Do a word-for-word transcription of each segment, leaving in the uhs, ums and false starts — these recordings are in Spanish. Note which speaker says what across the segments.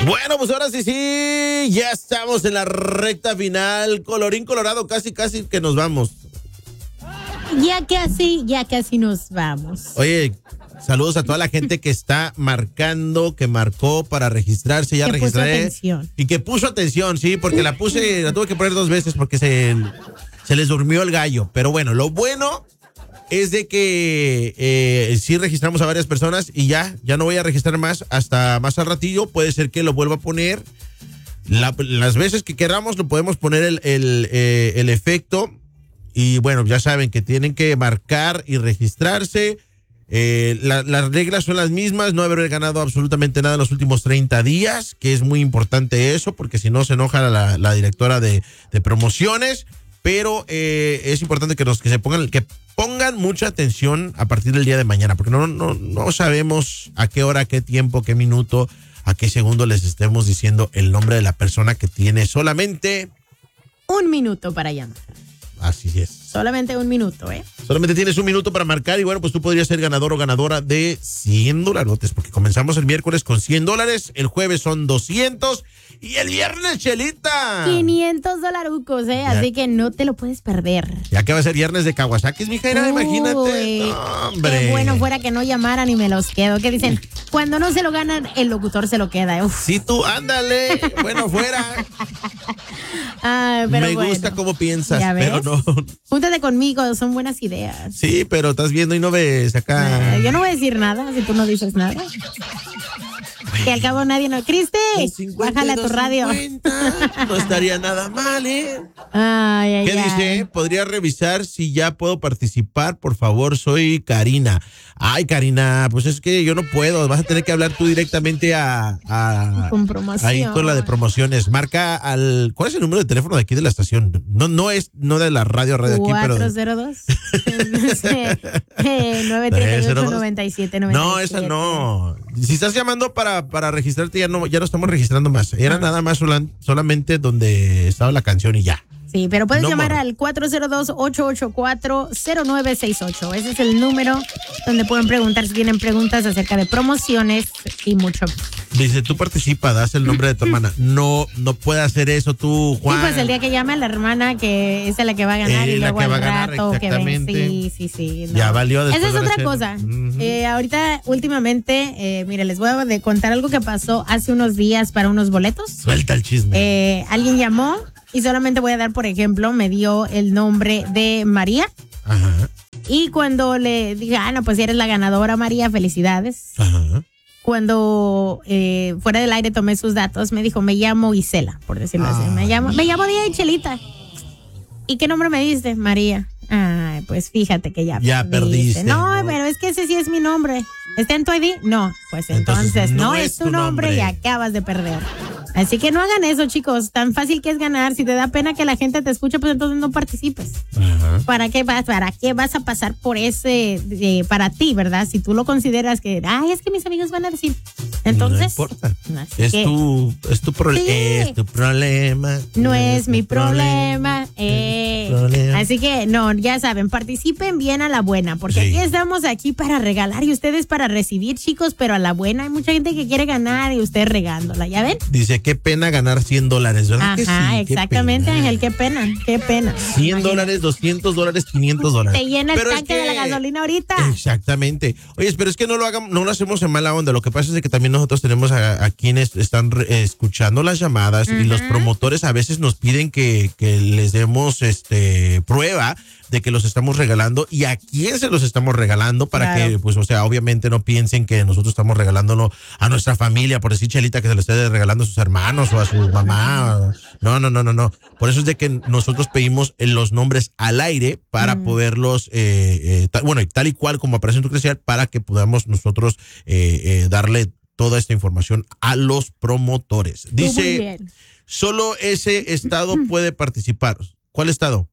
Speaker 1: Bueno, pues ahora sí, sí, ya estamos en la recta final. Colorín colorado, casi, casi que nos vamos.
Speaker 2: Ya casi, ya casi nos vamos.
Speaker 1: Oye, saludos a toda la gente que está marcando, que marcó para registrarse, ya
Speaker 2: que
Speaker 1: registré.
Speaker 2: Puso atención.
Speaker 1: Y que puso atención, sí, porque la puse, la tuve que poner dos veces porque se, se les durmió el gallo. Pero bueno, lo bueno es de que eh, sí registramos a varias personas y ya, ya no voy a registrar más hasta más al ratillo. Puede ser que lo vuelva a poner. La, las veces que queramos lo podemos poner el, el, eh, el efecto. Y bueno, ya saben que tienen que marcar y registrarse. Eh, la, las reglas son las mismas, no haber ganado absolutamente nada en los últimos treinta días, que es muy importante eso, porque si no se enoja la, la directora de, de promociones. Pero eh, es importante que, nos, que se pongan, que pongan mucha atención a partir del día de mañana, porque no, no, no sabemos a qué hora, a qué tiempo, qué minuto, a qué segundo les estemos diciendo el nombre de la persona que tiene solamente
Speaker 2: un minuto para llamar.
Speaker 1: Así es.
Speaker 2: Solamente un minuto, ¿eh?
Speaker 1: Solamente tienes un minuto para marcar y bueno, pues tú podrías ser ganador o ganadora de cien dolarotes, porque comenzamos el miércoles con cien dólares, el jueves son doscientos y el viernes, Chelita,
Speaker 2: quinientos dolarucos, ¿eh? Ya. Así que no te lo puedes perder.
Speaker 1: Ya que va a ser viernes de Kawasaki, mi Jaira, imagínate. No, hombre.
Speaker 2: Qué bueno fuera que no llamaran y me los quedo. ¿Qué dicen? Cuando no se lo ganan, el locutor se lo queda. Uf.
Speaker 1: Sí, tú, ándale. Bueno, fuera.
Speaker 2: Ay, pero
Speaker 1: me
Speaker 2: bueno.
Speaker 1: gusta cómo piensas, pero no.
Speaker 2: Júntate conmigo, son buenas ideas.
Speaker 1: Sí, pero estás viendo y no ves acá.
Speaker 2: Eh, yo no voy a decir nada si tú no dices nada. Que al cabo nadie no. Criste, bájale a tu radio.
Speaker 1: cincuenta, no estaría nada mal, ¿eh?
Speaker 2: Ay, ay,
Speaker 1: ¿Qué
Speaker 2: ay.
Speaker 1: dice? ¿Podría revisar si ya puedo participar? Por favor, soy Karina. Ay, Karina, pues es que yo no puedo. Vas a tener que hablar tú directamente a... a
Speaker 2: con promoción.
Speaker 1: Ahí con la de promociones. Marca al... ¿Cuál es el número de teléfono de aquí de la estación? No, no es no de la radio, radio aquí, pero...
Speaker 2: cuatro cero dos nueve tres ocho nueve siete nueve siete.
Speaker 1: No, esa no. Si estás llamando para, para registrarte, ya no, ya no estamos registrando más. Era ah. nada más sola, solamente donde estaba la canción y ya.
Speaker 2: Sí, pero puedes
Speaker 1: no
Speaker 2: llamar
Speaker 1: more.
Speaker 2: al cuatro cero dos ocho ocho cuatro cero nueve seis ocho. Ese es el número donde pueden preguntar si tienen preguntas acerca de promociones y mucho.
Speaker 1: Dice, tú participa, das el nombre de tu hermana. No, no puede hacer eso tú, Juan.
Speaker 2: Sí, pues el día que llame a la hermana, que es la que va a ganar, eh, y luego al
Speaker 1: ganar,
Speaker 2: rato que ven. Sí, sí, sí. No.
Speaker 1: Ya valió.
Speaker 2: Esa es otra
Speaker 1: hacer...
Speaker 2: cosa.
Speaker 1: Uh-huh.
Speaker 2: Eh, ahorita, últimamente, eh, mire, les voy a de contar algo que pasó hace unos días para unos boletos.
Speaker 1: Suelta el chisme.
Speaker 2: Eh, alguien llamó y solamente voy a dar, por ejemplo, me dio el nombre de María.
Speaker 1: Ajá.
Speaker 2: Y cuando le dije, ah, no, pues eres la ganadora, María, felicidades.
Speaker 1: Ajá.
Speaker 2: Cuando eh, fuera del aire tomé sus datos, me dijo, me llamo Isela, por decirlo ah. así. Me llamo, me llamo Día y Chelita. ¿Y qué nombre me diste? María. Ay, pues fíjate que ya,
Speaker 1: ya perdiste. perdiste
Speaker 2: no, no, pero es que ese sí es mi nombre. ¿Está en tu I D? No. Pues entonces, entonces no, no es tu nombre, nombre y acabas de perder. Así que no hagan eso, chicos. Tan fácil que es ganar. Si te da pena que la gente te escuche, pues entonces no participes. Ajá. ¿Para qué vas? ¿Para qué vas a pasar por ese eh, para ti, verdad? Si tú lo consideras que, ay, es que mis amigos van a decir. Entonces,
Speaker 1: no importa. Es que, tu es tu problema. Sí. Es tu problema.
Speaker 2: No es, es mi problema. problema. Eh. problema. Así que no, ya saben, participen bien a la buena, porque sí. aquí estamos aquí para regalar y ustedes para recibir, chicos, pero a la buena. Hay mucha gente que quiere ganar y ustedes regándola, ¿ya ven?
Speaker 1: Dice, qué pena ganar cien dólares, ¿verdad?
Speaker 2: Ajá,
Speaker 1: que sí?
Speaker 2: Exactamente, Ángel, qué pena, qué pena.
Speaker 1: cien dólares, doscientos dólares, quinientos dólares.
Speaker 2: Te llena el
Speaker 1: pero
Speaker 2: tanque
Speaker 1: es que,
Speaker 2: de la gasolina ahorita.
Speaker 1: Exactamente. Oye, pero es que no lo hagamos, no lo hacemos en mala onda. Lo que pasa es que también nosotros tenemos a, a quienes están re, escuchando las llamadas uh-huh. y los promotores a veces nos piden que, que les demos este prueba de que los estamos regalando y a quién se los estamos regalando para claro. que, pues, o sea, obviamente no piensen que nosotros estamos regalándolo a nuestra familia, por decir Chelita que se lo esté regalando a sus hermanos o a su mamá. No, no, no, no, no. Por eso es de que nosotros pedimos los nombres al aire para mm. poderlos, eh, eh, ta, bueno, tal y cual como aparece en tu credencial, para que podamos nosotros eh, eh, darle toda esta información a los promotores. Dice, solo ese estado puede participar. ¿Cuál estado?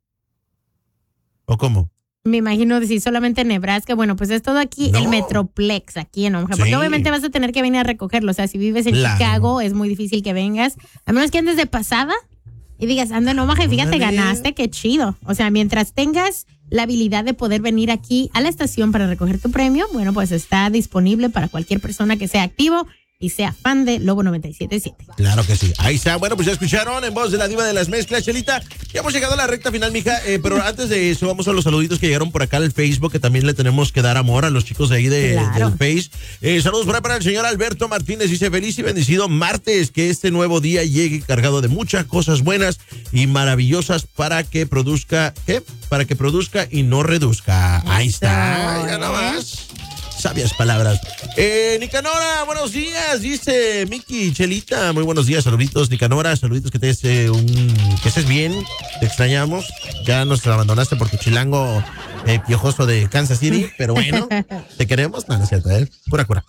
Speaker 1: ¿O cómo?
Speaker 2: Me imagino decir solamente Nebraska. Bueno, pues es todo aquí, no. el Metroplex, aquí en Omaha. Sí. Porque obviamente vas a tener que venir a recogerlo. O sea, si vives en claro. Chicago, es muy difícil que vengas. A menos que andes de pasada y digas, ando en Omaha y fíjate, ganaste, qué chido. O sea, mientras tengas la habilidad de poder venir aquí a la estación para recoger tu premio, bueno, pues está disponible para cualquier persona que sea activo. y sea fan de Lobo noventa y siete punto siete.
Speaker 1: Claro que sí. Ahí está. Bueno, pues ya escucharon en voz de la diva de las mezclas, Chelita. Ya hemos llegado a la recta final, mija. Eh, pero antes de eso, vamos a los saluditos que llegaron por acá al Facebook, que también le tenemos que dar amor a los chicos de ahí de,
Speaker 2: claro.
Speaker 1: del Face. Eh, saludos por ahí para el señor Alberto Martínez. Dice, feliz y bendecido martes. Que este nuevo día llegue cargado de muchas cosas buenas y maravillosas para que produzca, ¿qué? Para que produzca y no reduzca. Ahí está. Ya nada más. Sabias palabras. Eh, Nicanora, buenos días, dice Miki Chelita. Muy buenos días, saluditos, Nicanora. Saluditos, que te eh, un, que estés bien. Te extrañamos. Ya nos abandonaste por tu chilango eh, piojoso de Kansas City, pero bueno, te queremos. No, no es cierto, ¿eh? Cura, cura.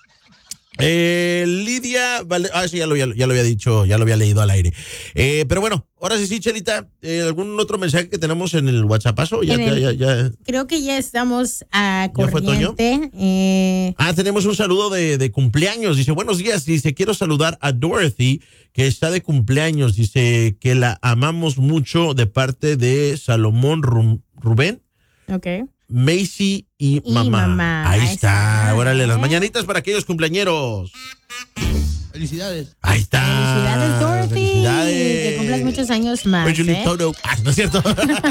Speaker 1: Eh, Lidia, vale, ah, sí, ya lo, ya, ya lo había dicho, ya lo había leído al aire. Eh, pero bueno, ahora sí, sí, Chelita, eh, ¿algún otro mensaje que tenemos en el WhatsAppazo? Ya,
Speaker 2: el,
Speaker 1: ya, ya, ya.
Speaker 2: Creo que ya estamos a
Speaker 1: ¿Ya fue, Toño?
Speaker 2: corriente. Eh...
Speaker 1: Ah, tenemos un saludo de, de cumpleaños. Dice, buenos días. Dice, quiero saludar a Dorothy, que está de cumpleaños. Dice que la amamos mucho de parte de Salomón Ru- Rubén.
Speaker 2: Ok.
Speaker 1: Macy y,
Speaker 2: y
Speaker 1: mamá.
Speaker 2: mamá.
Speaker 1: Ahí,
Speaker 2: Ahí
Speaker 1: está.
Speaker 2: está.
Speaker 1: Órale, las mañanitas para aquellos cumpleañeros.
Speaker 3: Felicidades.
Speaker 1: Ahí está.
Speaker 2: Felicidades, Dorothy.
Speaker 1: Felicidades.
Speaker 2: Que cumplas muchos años más.
Speaker 1: Virtually
Speaker 2: ¿eh?
Speaker 1: todo. Ah, no es cierto.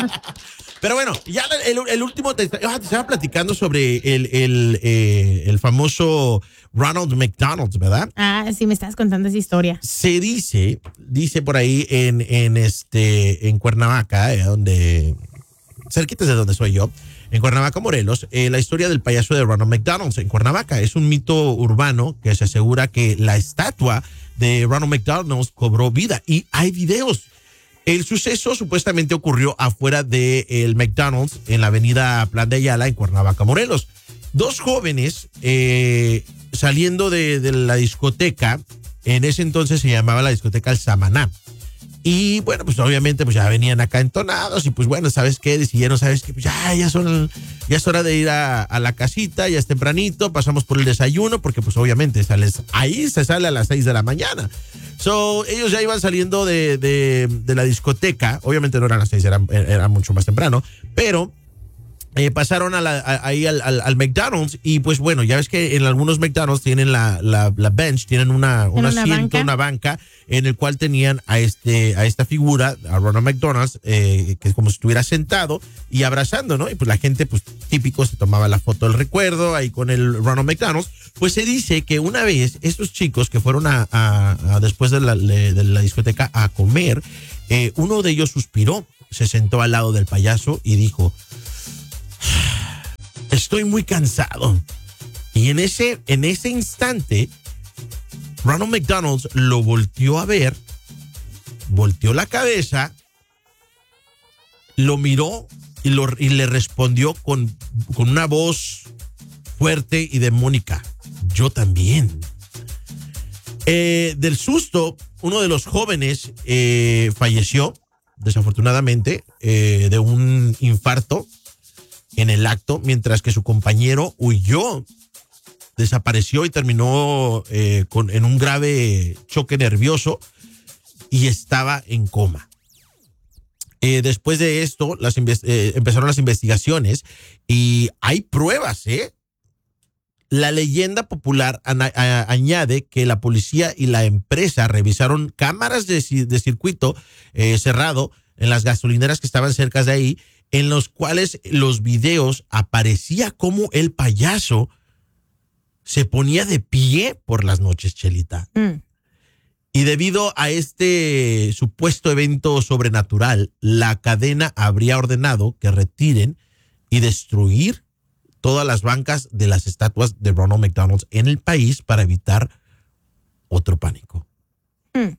Speaker 1: Pero bueno, ya el, el último, te, ah, te estaba platicando sobre el, el, eh, el famoso Ronald McDonald, ¿verdad?
Speaker 2: Ah, sí, me estabas contando esa historia.
Speaker 1: Se dice, dice por ahí en, en este, en Cuernavaca, eh, donde, cerquitas de donde soy yo, en Cuernavaca, Morelos, eh, la historia del payaso de Ronald McDonald en Cuernavaca. Es un mito urbano que se asegura que la estatua de Ronald McDonald cobró vida y hay videos. El suceso supuestamente ocurrió afuera del McDonald's en la avenida Plan de Ayala en Cuernavaca, Morelos. Dos jóvenes eh, saliendo de, de la discoteca, en ese entonces se llamaba la discoteca El Samaná. Y bueno, pues obviamente pues ya venían acá entonados y pues bueno, ¿sabes qué? Decidieron, ¿sabes qué? Pues ya, ya, son, ya es hora de ir a, a la casita, ya es tempranito, pasamos por el desayuno porque pues obviamente sales, ahí se sale a las seis de la mañana. So, ellos ya iban saliendo de, de, de la discoteca, obviamente no eran las seis, eran, era mucho más temprano, pero Eh, pasaron a la, a, ahí al, al, al McDonald's y pues bueno, ya ves que en algunos McDonald's tienen la, la, la bench, tienen una, un
Speaker 2: una
Speaker 1: asiento,
Speaker 2: banca.
Speaker 1: una banca en el cual tenían a este a esta figura, a Ronald McDonald, eh, que es como si estuviera sentado y abrazando, ¿no? Y pues la gente, pues típico, se tomaba la foto del recuerdo ahí con el Ronald McDonald. Pues se dice que una vez estos chicos que fueron a, a, a después de la, de la discoteca a comer, eh, uno de ellos suspiró, se sentó al lado del payaso y dijo: estoy muy cansado. Y en ese, en ese instante, Ronald McDonald lo volteó a ver, volteó la cabeza, lo miró y, lo, y le respondió con, con una voz fuerte y demónica: yo también. Eh, del susto, uno de los jóvenes eh, falleció, desafortunadamente, eh, de un infarto en el acto, mientras que su compañero huyó, desapareció y terminó eh, con, en un grave choque nervioso y estaba en coma. Eh, después de esto, las eh, empezaron las investigaciones y hay pruebas, ¿eh? La leyenda popular ana- a- añade que la policía y la empresa revisaron cámaras de, de circuito eh, cerrado en las gasolineras que estaban cerca de ahí, en los cuales los videos aparecía como el payaso se ponía de pie por las noches, Chelita.
Speaker 2: Mm.
Speaker 1: Y debido a este supuesto evento sobrenatural, la cadena habría ordenado que retiren y destruir todas las bancas de las estatuas de Ronald McDonald en el país para evitar otro pánico.
Speaker 2: Mm.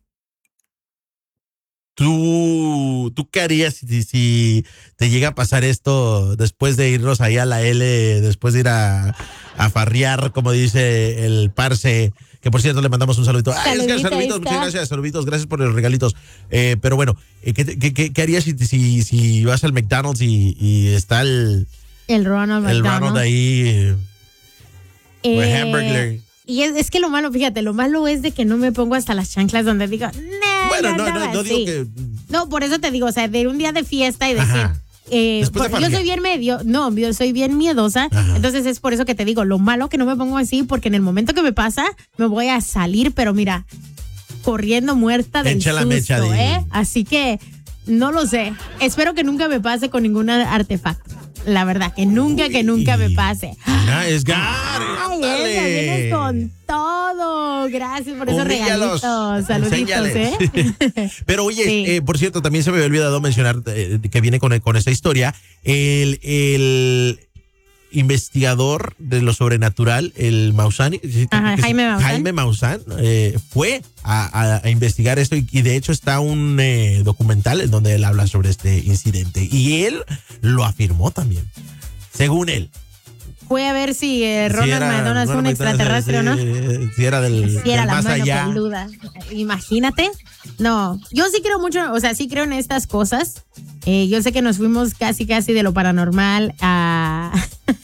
Speaker 1: ¿Tú, ¿Tú qué harías si, si te llega a pasar esto después de irnos ahí a la L, después de ir a, a farrear, como dice el parce, que por cierto le mandamos un saludito? Ay, es que saluditos, muchas gracias, saluditos, gracias por los regalitos. Eh, pero bueno, ¿qué, qué, qué, qué harías si, si, si vas al McDonald's y, y está el,
Speaker 2: el Ronald
Speaker 1: el
Speaker 2: McDonald
Speaker 1: Ronald ahí?
Speaker 2: Eh,
Speaker 1: o el hamburger.
Speaker 2: Y es, es que lo malo, fíjate, lo malo es de que no me pongo hasta las chanclas donde digo, nah,
Speaker 1: Bueno,
Speaker 2: yo
Speaker 1: no,
Speaker 2: andaba
Speaker 1: no, no digo
Speaker 2: así".
Speaker 1: que...
Speaker 2: No, por eso te digo, o sea, de un día de fiesta y decir,
Speaker 1: Ajá.
Speaker 2: Eh, por, yo soy bien medio, no, yo soy bien miedosa, Ajá. entonces es por eso que te digo, lo malo que no me pongo así, porque en el momento que me pasa, me voy a salir, pero mira, corriendo muerta del
Speaker 1: Echa la
Speaker 2: susto,
Speaker 1: mecha de...
Speaker 2: ¿eh? Así que, no lo sé, espero que nunca me pase con ningún artefacto. La verdad, que nunca, que nunca me pase.
Speaker 1: Ah, Edgar,
Speaker 2: Ay, Edgar, vienes con todo. Gracias por esos
Speaker 1: Humíllalos.
Speaker 2: regalitos. Saluditos,
Speaker 1: Enséñales.
Speaker 2: ¿eh?
Speaker 1: Pero oye,
Speaker 2: Sí.
Speaker 1: eh, por cierto, también se me había olvidado mencionar eh, que viene con, con esa historia. El, el investigador de lo sobrenatural, el Maussan,
Speaker 2: Ajá, Jaime Maussan.
Speaker 1: Jaime Maussan, eh, fue a, a, a investigar esto y, y de hecho está un eh, documental en donde él habla sobre este incidente y él lo afirmó también, según él.
Speaker 2: Fue a ver si eh, Ronald
Speaker 1: Si era-
Speaker 2: McDonald fue un
Speaker 1: Ronald
Speaker 2: extraterrestre o no.
Speaker 1: Si, si era del,
Speaker 2: Si era
Speaker 1: del
Speaker 2: la
Speaker 1: más
Speaker 2: mano
Speaker 1: allá.
Speaker 2: peluda. Imagínate. No, yo sí creo mucho, o sea, sí creo en estas cosas. Eh, yo sé que nos fuimos casi, casi de lo paranormal a,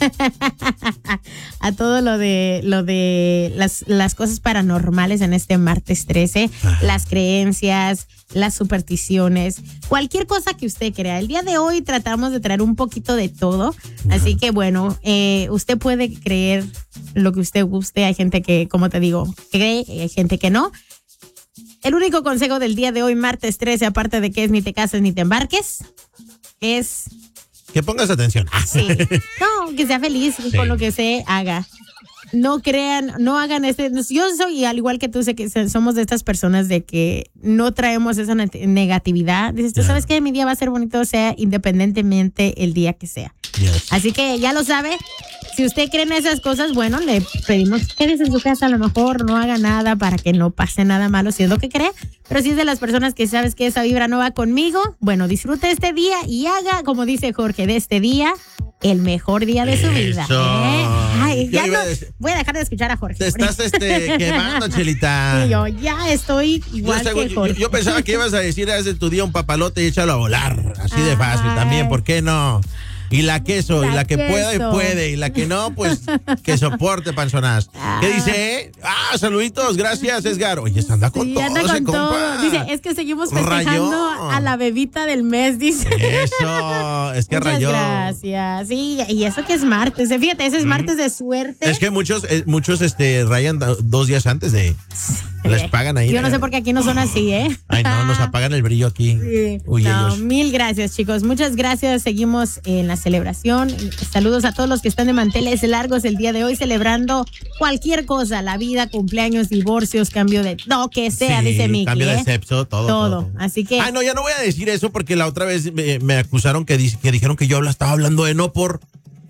Speaker 2: a todo lo de lo de las, las cosas paranormales en este martes trece,
Speaker 1: Ajá.
Speaker 2: las creencias, las supersticiones, cualquier cosa que usted crea. El día de hoy tratamos de traer un poquito de todo, así que bueno, eh, usted puede creer lo que usted guste. Hay gente que, como te digo, cree, hay gente que no. El único consejo del día de hoy, martes trece, aparte de que es ni te cases ni te embarques, es
Speaker 1: Que pongas atención.
Speaker 2: sí, no, que sea feliz
Speaker 1: Sí.
Speaker 2: con lo que se haga. No crean, no hagan este. Yo soy, al igual que tú, sé que somos de estas personas de que no traemos esa ne- negatividad. Dices, tú
Speaker 1: Ya.
Speaker 2: sabes que mi día va a ser bonito, sea independientemente el día que sea.
Speaker 1: Yes.
Speaker 2: Así que ya lo sabe. Si usted cree en esas cosas, bueno, le pedimos que quédese en su casa, a lo mejor no haga nada para que no pase nada malo, si es lo que cree. Pero si es de las personas que sabes que esa vibra no va conmigo, bueno, disfrute este día y haga, como dice Jorge, de este día el mejor día de su vida.
Speaker 1: Eso.
Speaker 2: ¿eh? Ay,
Speaker 1: Yo
Speaker 2: ya
Speaker 1: iba
Speaker 2: no,
Speaker 1: a decir-
Speaker 2: voy a dejar de escuchar a Jorge.
Speaker 1: Te estás este, quemando, Chelita.
Speaker 2: Y yo ya estoy igual
Speaker 1: Yo,
Speaker 2: que
Speaker 1: yo-
Speaker 2: Jorge.
Speaker 1: yo pensaba que ibas a decir, haz de tu día un papalote y échalo a volar. Así de fácil
Speaker 2: Ay.
Speaker 1: también, ¿por qué no? Y la queso,
Speaker 2: La
Speaker 1: y la que
Speaker 2: queso.
Speaker 1: pueda y puede, y la que no, pues que soporte, panzonas.
Speaker 2: Ah.
Speaker 1: ¿Qué dice? Ah, saluditos, gracias, Edgar. Oye, se anda con
Speaker 2: Sí,
Speaker 1: todo
Speaker 2: anda
Speaker 1: ese
Speaker 2: con todo.
Speaker 1: compa.
Speaker 2: Dice, es que seguimos festejando
Speaker 1: Rayó.
Speaker 2: a la bebita del mes, dice.
Speaker 1: Eso, es que
Speaker 2: Muchas
Speaker 1: rayó.
Speaker 2: gracias. Sí, y eso que es martes. eh, Fíjate, ese es martes de suerte.
Speaker 1: Es que muchos, eh, muchos este, rayan do- dos días antes de. Les pagan ahí.
Speaker 2: Yo no sé por qué aquí no son así, ¿eh?
Speaker 1: Ay, no, nos apagan el brillo aquí.
Speaker 2: Sí.
Speaker 1: Uy,
Speaker 2: No,
Speaker 1: ellos.
Speaker 2: mil gracias, chicos. Muchas gracias. Seguimos en la celebración. Saludos a todos los que están de manteles largos el día de hoy celebrando cualquier cosa, la vida, cumpleaños, divorcios, cambio de lo que sea,
Speaker 1: Sí,
Speaker 2: dice Miki.
Speaker 1: cambio
Speaker 2: ¿eh?
Speaker 1: de sexo, todo,
Speaker 2: Todo.
Speaker 1: todo.
Speaker 2: Así que
Speaker 1: Ah, no, ya no voy a decir eso porque la otra vez me, me acusaron que, di- que dijeron que yo habla- estaba hablando de no por.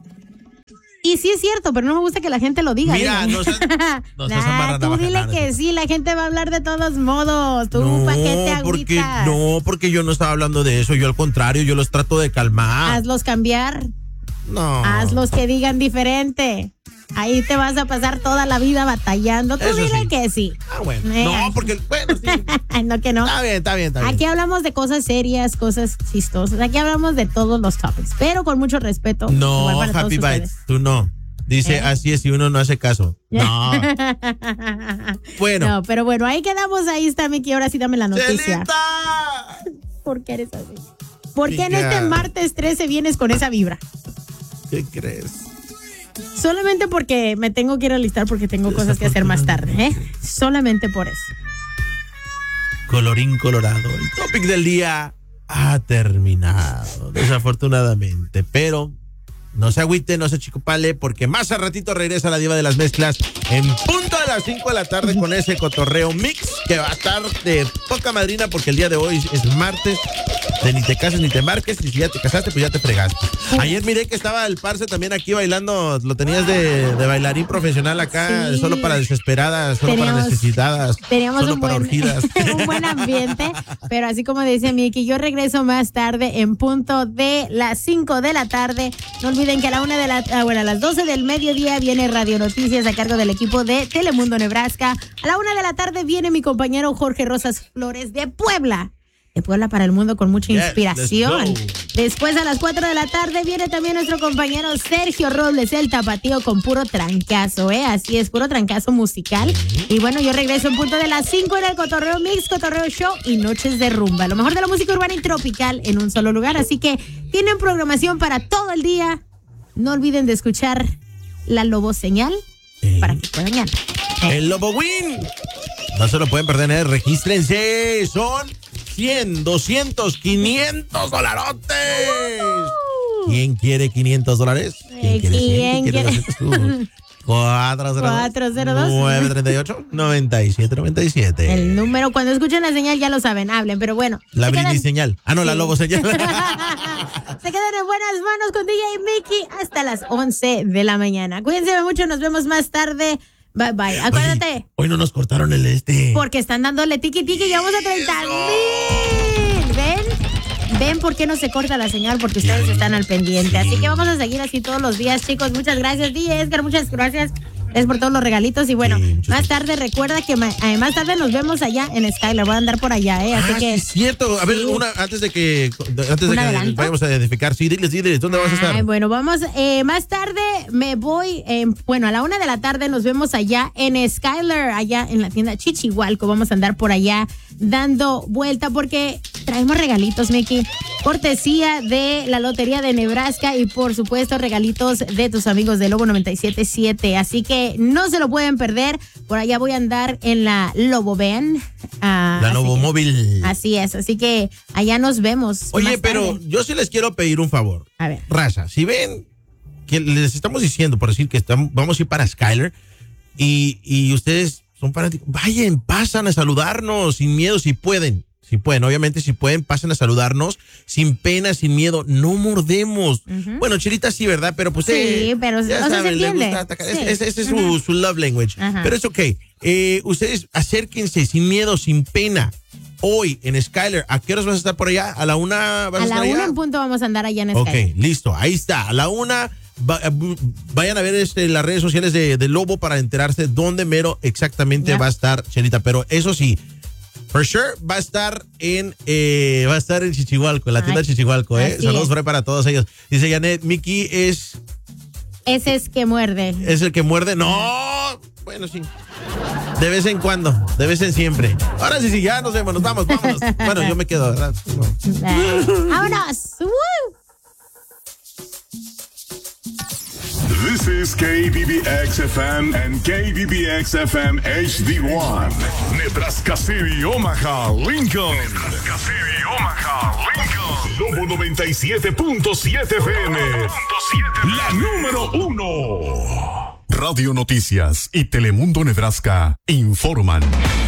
Speaker 2: y sí es cierto, pero no me gusta que la gente lo diga.
Speaker 1: Mira,
Speaker 2: dile.
Speaker 1: no seas- no seas
Speaker 2: Nah,
Speaker 1: amarra
Speaker 2: tú
Speaker 1: navaja,
Speaker 2: dile
Speaker 1: nada,
Speaker 2: que
Speaker 1: no.
Speaker 2: sí, la gente va a hablar de todos modos. Tú,
Speaker 1: No,
Speaker 2: ¿pa' qué te
Speaker 1: porque,
Speaker 2: agüitas?
Speaker 1: no, porque yo no estaba hablando de eso. Yo al contrario, yo los trato de calmar.
Speaker 2: Hazlos cambiar.
Speaker 1: No.
Speaker 2: Hazlos que digan diferente. Ahí te vas a pasar toda la vida batallando. Tú
Speaker 1: Eso
Speaker 2: dile
Speaker 1: sí.
Speaker 2: que sí.
Speaker 1: Ah, bueno.
Speaker 2: Eh.
Speaker 1: No, porque, bueno, sí.
Speaker 2: No, que no.
Speaker 1: Está bien, está bien, está bien.
Speaker 2: Aquí hablamos de cosas serias, cosas chistosas. Aquí hablamos de todos los topics, pero con mucho respeto.
Speaker 1: No,
Speaker 2: igual para
Speaker 1: Happy
Speaker 2: todos
Speaker 1: Bites,
Speaker 2: ustedes.
Speaker 1: tú no. Dice,
Speaker 2: ¿Eh?
Speaker 1: así es si uno no hace caso. No. Bueno.
Speaker 2: No, pero bueno, ahí quedamos. Ahí está, Miki. Ahora sí dame la noticia.
Speaker 1: ¡Chelita!
Speaker 2: ¿Por qué eres así? ¿Por qué en
Speaker 1: Mija.
Speaker 2: este martes trece vienes con esa vibra?
Speaker 1: ¿Qué crees?
Speaker 2: Solamente porque me tengo que ir a alistar porque tengo cosas que hacer más tarde, ¿eh? Solamente por eso.
Speaker 1: Colorín colorado. El topic del día ha terminado, desafortunadamente, pero no se agüite, no se chicopale, porque más a ratito regresa la diva de las mezclas en punto de las cinco de la tarde con ese cotorreo mix que va a estar de poca madrina porque el día de hoy es martes de ni te cases ni te embarques y si ya te casaste pues ya te fregaste. Ayer miré que estaba el parce también aquí bailando, lo tenías de, de bailarín profesional acá,
Speaker 2: Sí.
Speaker 1: solo para desesperadas, solo
Speaker 2: Teníamos-
Speaker 1: para necesitadas,
Speaker 2: Teníamos
Speaker 1: solo
Speaker 2: un
Speaker 1: para
Speaker 2: buen,
Speaker 1: orgías.
Speaker 2: un buen ambiente, pero así como dice Miki, yo regreso más tarde en punto de las cinco de la tarde. No olviden que a la una de la, ah, bueno, a las doce del mediodía viene Radio Noticias a cargo del equipo de Telemundo Nebraska. A la una de la tarde viene mi compañero Jorge Rosas Flores de Puebla. de Puebla para el mundo con mucha
Speaker 1: Yes,
Speaker 2: inspiración.
Speaker 1: let's go.
Speaker 2: Después a las cuatro de la tarde viene también nuestro compañero Sergio Robles, el tapatío con puro trancazo, ¿eh? Así es, puro trancazo musical. Y bueno, yo regreso en punto de las cinco en el Cotorreo Mix, Cotorreo Show y Noches de Rumba. Lo mejor de la música urbana y tropical en un solo lugar. Así que tienen programación para todo el día. No olviden de escuchar la Lobo Señal
Speaker 1: Eh.
Speaker 2: para que puedan ganar. Eh.
Speaker 1: El Lobo Win. No se lo pueden perder, ¿eh? Regístrense. Son cien, doscientos, quinientos dolarotes. ¿Quién quiere quinientos dólares?
Speaker 2: Eh,
Speaker 1: ¿Quién quiere
Speaker 2: ¿quién
Speaker 1: cien? ¿Quién quiere doscientos? cuatro cero dos, nueve tres ocho, nueve siete nueve siete.
Speaker 2: El número, cuando escuchen la señal ya lo saben, hablen, pero bueno.
Speaker 1: La
Speaker 2: se
Speaker 1: Britney
Speaker 2: quedan-
Speaker 1: señal. Ah, no, la
Speaker 2: Sí.
Speaker 1: Lobo señal.
Speaker 2: Se quedan en buenas manos con D J Mickey hasta las once de la mañana. Cuídense mucho, nos vemos más tarde. Bye, bye. Acuérdate,
Speaker 1: Oye, hoy no nos cortaron el este.
Speaker 2: porque están dándole tiki tiki y vamos a treinta mil. ¿Ven? ¿Ven por qué no se corta la señal? Porque ustedes están al pendiente. Así que vamos a seguir así todos los días, chicos. Muchas gracias, D J Edgar. Muchas gracias. Es por todos los regalitos. Y bueno,
Speaker 1: Sí, muchas
Speaker 2: más tarde recuerda que ma- eh, más tarde nos vemos allá en Skyler. Voy a andar por allá, ¿eh? Así
Speaker 1: Ah,
Speaker 2: que.
Speaker 1: sí, es cierto. A ver,
Speaker 2: Sí.
Speaker 1: una, antes de que antes de
Speaker 2: ¿Un
Speaker 1: que
Speaker 2: adelanto?
Speaker 1: vayamos a identificar. Sí, diles, diles, ¿dónde vas a estar?
Speaker 2: Ay, bueno, vamos, eh, más tarde me voy, eh, bueno, a la una de la tarde nos vemos allá en Skyler, allá en la tienda Chichihualco. Vamos a andar por allá dando vuelta porque traemos regalitos, Mickey. Cortesía de la Lotería de Nebraska y por supuesto regalitos de tus amigos de Lobo noventa y siete punto siete. Así que no se lo pueden perder. Por allá voy a andar en la Lobo Van. ah,
Speaker 1: La
Speaker 2: así
Speaker 1: Lobo
Speaker 2: que-
Speaker 1: Móvil.
Speaker 2: Así es, así que allá nos vemos.
Speaker 1: Oye,
Speaker 2: más
Speaker 1: pero
Speaker 2: tarde.
Speaker 1: yo sí les quiero pedir un favor.
Speaker 2: A ver.
Speaker 1: Raza, si ven que les estamos diciendo, por decir que estamos, vamos a ir para Skyler y, y ustedes son fanáticos, vayan, pasan a saludarnos sin miedo si pueden. Si pueden, obviamente, si pueden, pasen a saludarnos sin pena, sin miedo. No mordemos.
Speaker 2: Ujú.
Speaker 1: Bueno, Chirita sí, ¿verdad? Pero pues.
Speaker 2: Sí,
Speaker 1: eh,
Speaker 2: pero,
Speaker 1: ya
Speaker 2: o sea, se
Speaker 1: saben, le
Speaker 2: entiende.
Speaker 1: gusta atacar.
Speaker 2: Sí.
Speaker 1: Ese, ese es su,
Speaker 2: Ujú.
Speaker 1: su love language.
Speaker 2: Ajá.
Speaker 1: Pero es ok. Eh, ustedes acérquense sin miedo, sin pena. Hoy en Skyler, ¿a qué horas vas a estar por allá? ¿A la una vas a,
Speaker 2: A
Speaker 1: estar
Speaker 2: la
Speaker 1: allá?
Speaker 2: una en punto vamos a andar allá en
Speaker 1: Ok,
Speaker 2: Skyler.
Speaker 1: listo, ahí está. A la una, va- vayan a ver este, las redes sociales de, de Lobo para enterarse dónde mero exactamente
Speaker 2: Ya.
Speaker 1: va a estar Chelita. Pero eso sí, for sure va a estar en eh, va a estar en Chichihualco, en la tienda
Speaker 2: Ay,
Speaker 1: de Chichihualco, ¿eh?
Speaker 2: así
Speaker 1: Saludos
Speaker 2: es.
Speaker 1: por ahí para todos ellos. Dice Janet, Mickey es,
Speaker 2: Ese es que muerde.
Speaker 1: es el que muerde. No, bueno, sí. De vez en cuando, de vez en siempre. Ahora sí, sí, ya nos vemos, nos vamos, vámonos. Bueno, yo me quedo, ¿verdad?
Speaker 2: Ah, ¡vámonos! ¡Woo!
Speaker 4: This is K B B X F M and K B B X F M H D one. Nebraska City, Omaha, Lincoln. Nebraska City, Omaha, Lincoln. Lobo noventa y siete punto siete F M. La número uno. Radio Noticias y Telemundo Nebraska informan.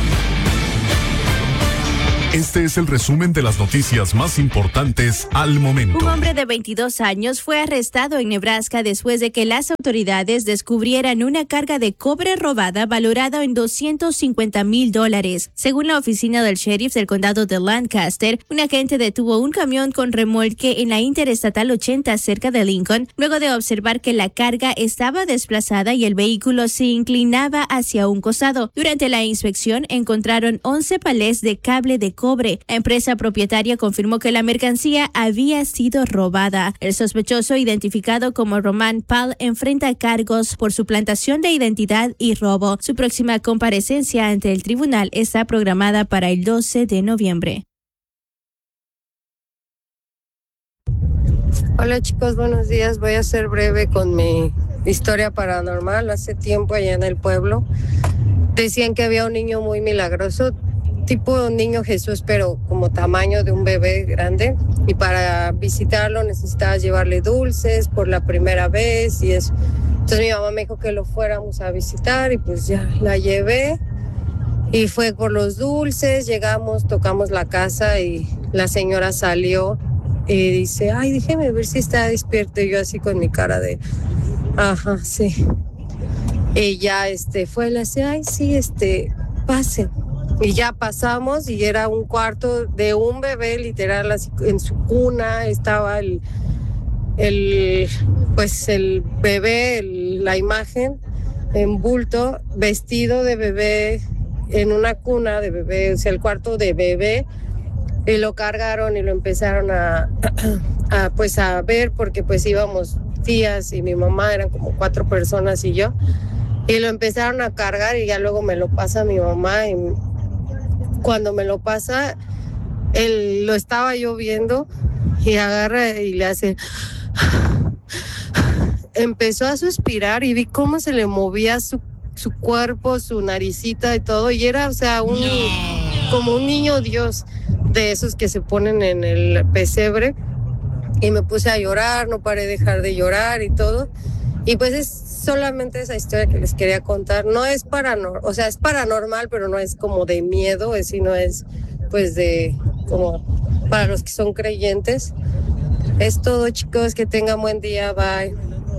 Speaker 4: Este es el resumen de las noticias más importantes al momento.
Speaker 5: Un hombre de veintidós años fue arrestado en Nebraska después de que las autoridades descubrieran una carga de cobre robada valorada en doscientos cincuenta mil dólares. Según la oficina del sheriff del condado de Lancaster, un agente detuvo un camión con remolque en la Interestatal ochenta cerca de Lincoln, luego de observar que la carga estaba desplazada y el vehículo se inclinaba hacia un costado. Durante la inspección encontraron once palés de cable de cobre. La empresa propietaria confirmó que la mercancía había sido robada. El sospechoso, identificado como Román Pal, enfrenta cargos por suplantación de identidad y robo. Su próxima comparecencia ante el tribunal está programada para el doce de noviembre.
Speaker 6: Hola chicos, buenos días. Voy a ser breve con mi historia paranormal. Hace tiempo allá en el pueblo decían que había un niño muy milagroso, tipo un niño Jesús, pero como tamaño de un bebé grande. Y para visitarlo necesitabas llevarle dulces por la primera vez y eso. Entonces mi mamá me dijo que lo fuéramos a visitar y pues ya la llevé. Y fue por los dulces, llegamos, tocamos la casa y la señora salió y dice, ay, déjeme ver si está despierto. Y yo así con mi cara de, ajá, sí. Y ya este, fue, le dice, ay, sí, este, pasen. Y ya pasamos y era un cuarto de un bebé, literal, así en su cuna estaba el, el pues el bebé, el, la imagen en bulto, vestido de bebé, en una cuna de bebé, o sea, el cuarto de bebé, y lo cargaron y lo empezaron a, a pues a ver, porque pues íbamos tías y mi mamá, eran como cuatro personas y yo, y lo empezaron a cargar y ya luego me lo pasa mi mamá, y cuando me lo pasa, él lo estaba yo viendo y agarra y le hace, empezó a suspirar y vi cómo se le movía su, su cuerpo, su naricita y todo, y era, o sea, un, como un niño Dios de esos que se ponen en el pesebre, y me puse a llorar, no paré de dejar de llorar y todo, y pues es solamente esa historia que les quería contar. No es paranormal, o sea, es paranormal, pero no es como de miedo, es, sino es pues de como para los que son creyentes. Es todo, chicos, que tengan buen día, bye.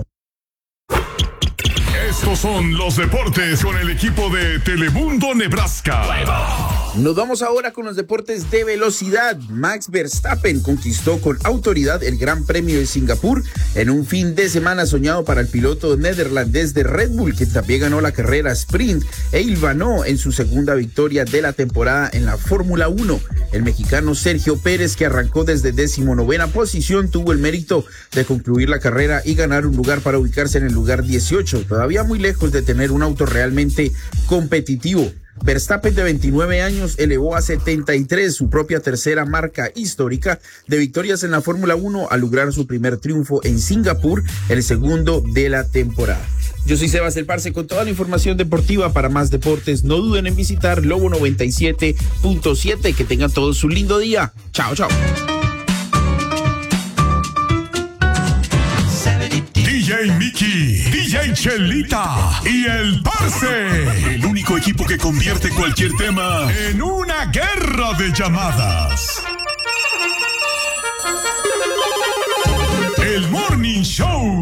Speaker 4: Estos son los deportes con el equipo de Telemundo Nebraska.
Speaker 7: Nos vamos ahora con los deportes de velocidad. Max Verstappen conquistó con autoridad el Gran Premio de Singapur en un fin de semana soñado para el piloto neerlandés de Red Bull, que también ganó la carrera sprint e hilvanó en su segunda victoria de la temporada en la Fórmula uno. El mexicano Sergio Pérez, que arrancó desde decimonovena posición, tuvo el mérito de concluir la carrera y ganar un lugar para ubicarse en el lugar dieciocho, todavía muy lejos de tener un auto realmente competitivo. Verstappen, de veintinueve años, elevó a setenta y tres su propia tercera marca histórica de victorias en la Fórmula uno al lograr su primer triunfo en Singapur, el segundo de la temporada. Yo soy Sebas El Parce con toda la información deportiva. Para más deportes, no duden en visitar Lobo noventa y siete punto siete. Que tengan todos un lindo día. Chao, chao.
Speaker 4: D J Mickey, D J Chelita y El Parce. El único equipo que convierte cualquier tema en una guerra de llamadas. El Morning Show.